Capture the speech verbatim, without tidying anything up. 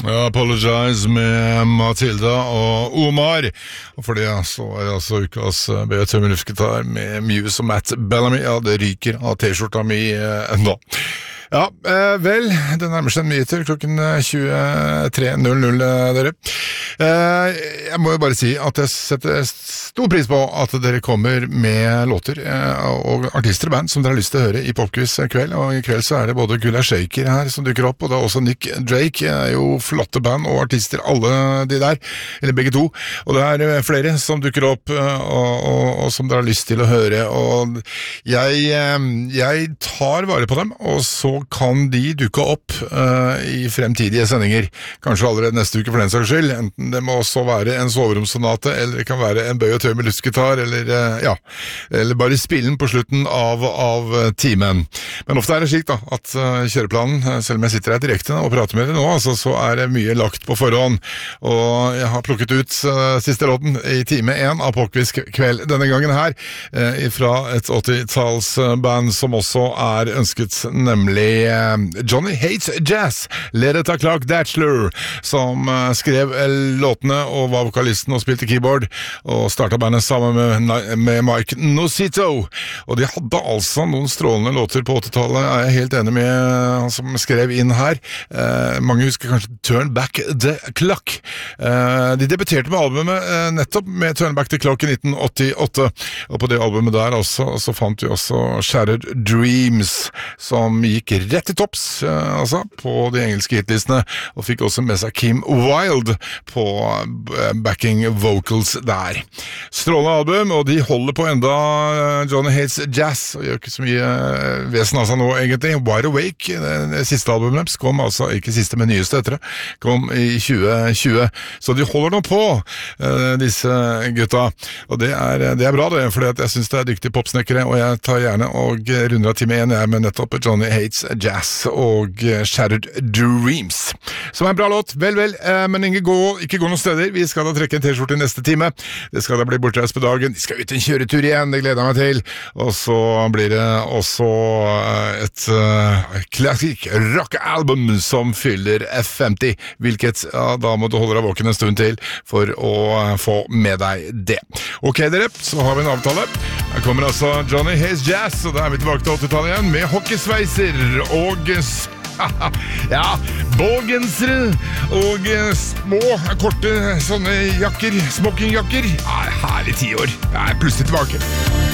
Apologize med Matilda og Omar. Og for det så er det altså ukas B T Luftgitar med Muse og Matt Bellamy. Ja, det ryker av t-skjorta mi eh, enda. Ja, eh, vel, det nærmer seg en nyheter klokken tjuetre null null, dere. Eh, jeg må jo bare si at jeg setter stor pris på at dere kommer med låter eh, og artister og band som dere har lyst til å høre i Popquiz kveld, og i kveld så er det både Gulla Shaker her som dukker opp, og det er også Nick Drake, er jo flotte band og artister, alle de der, eller begge to, og det er flere som dukker opp og, og, og som dere har lyst til å høre, og jeg, jeg tar vare på dem, og så kan de dukke opp uh, i fremtidige sendinger, kanskje allerede neste uke for den saks skyld, enten det må også være en soveromssonate, eller det kan være en bøy og tøy med luftgitar, eller, uh, ja, eller bare spillen på slutten av, av timen. Men ofte er det slik da, at uh, kjøreplanen, selv om jeg sitter her direkte og prater med dere nå, altså, så er det mye lagt på forhånd, og jeg har plukket ut uh, siste låten i time én av Popquiz kveld denne gangen her, uh, fra et åttitalsband som også er ønsket, nemlig Johnny Hates Jazz, ledet av Clark Datchler, som skrev låtene og var vokalisten og spilte keyboard, og startet bandet sammen med, med Mike Nocito, og de hadde altså noen strålende låter på åttitallet, er jeg helt enig med han som skrev inn her. Eh, mange husker kanskje Turn Back the Clock. Eh, de debuterte med albumet eh, nettopp med Turn Back the Clock i nitten åttiåtte, og på det albumet der også, så fant vi også Shattered Dreams, som gikk rett i topps, uh, altså, på de engelske hitlistene, og fikk også med seg Kim Wilde på uh, backing vocals der. Strålende album, og de holder på enda uh, Johnny Hates Jazz, og gjør ikke så mye uh, vesen av seg nå egentlig. Wide Awake, det, det siste albumet deres, kom altså, ikke siste, men nyeste etter det, kom i tjue tjue, så de holder nå på, uh, disse gutta, og det er, det er bra det, fordi jeg synes det er dyktige popsnekkere, og jeg tar gjerne og runder av time én, jeg er med nettopp Johnny Hates Jazz og Shattered Dreams, som er en bra låt, vel vel, eh, men ikke gå, ikke gå noen steder, vi skal da trekke en t-skjorte i neste time, det skal da bli bortreist på dagen, de skal ut en kjøretur igjen, det gleder jeg meg til, og så blir det også uh, et uh, klassik rock-album som fyller F femti, hvilket ja, da må du holde deg våken en stund til for å uh, få med deg det. Ok dere, så har vi en avtale, her kommer altså Johnny Hates Jazz, og da er vi tilbake til åttitallet igjen med hockeysveiser og ja, bågensere og små, korte sånne jakker, smokingjakker. Ja, herlig tiår. Jeg er plutselig tilbake.